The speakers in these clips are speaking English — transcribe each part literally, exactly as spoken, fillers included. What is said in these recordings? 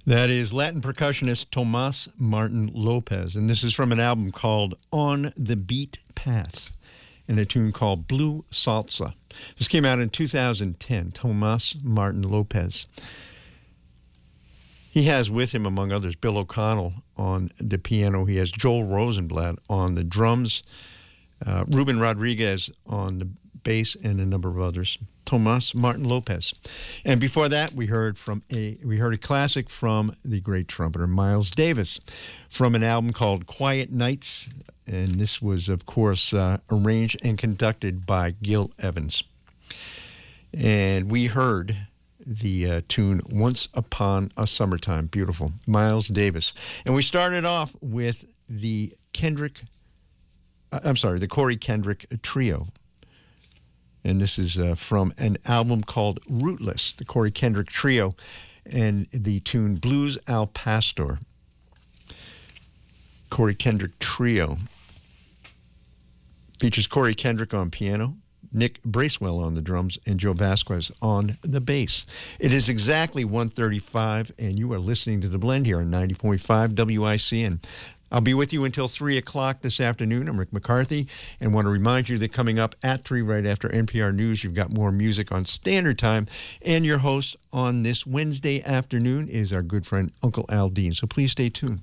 That is Latin percussionist Tomas Martin Lopez, and this is from an album called On the Beat Path, and a tune called Blue Salsa. This came out in two thousand ten, Tomas Martin Lopez. He has with him, among others, Bill O'Connell on the piano. He has Joel Rosenblatt on the drums, uh, Ruben Rodriguez on the bass, and a number of others. Tomas Martin Lopez. And before that, we heard from a we heard a classic from the great trumpeter Miles Davis from an album called Quiet Nights. And this was, of course, uh, arranged and conducted by Gil Evans. And we heard the uh, tune Once Upon a Summertime. Beautiful. Miles Davis. And we started off with the Kendrick, uh, I'm sorry, the Corey Kendrick Trio. And this is uh, from an album called Rootless, the Corey Kendrick Trio, and the tune Blues Al Pastor. Corey Kendrick Trio features Corey Kendrick on piano, Nick Bracewell on the drums, and Joe Vasquez on the bass. It is exactly one thirty-five, and you are listening to The Blend here on ninety point five W I C N. I'll be with you until three o'clock this afternoon. I'm Rick McCarthy, and want to remind you that coming up at three, right after N P R News, you've got more music on Standard Time, and your host on this Wednesday afternoon is our good friend Uncle Al Dean, so please stay tuned.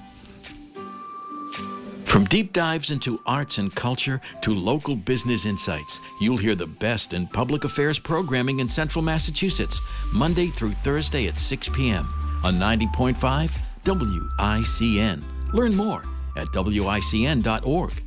From deep dives into arts and culture to local business insights, you'll hear the best in public affairs programming in Central Massachusetts, Monday through Thursday at six p.m. on ninety point five W I C N. Learn more at W I C N dot org.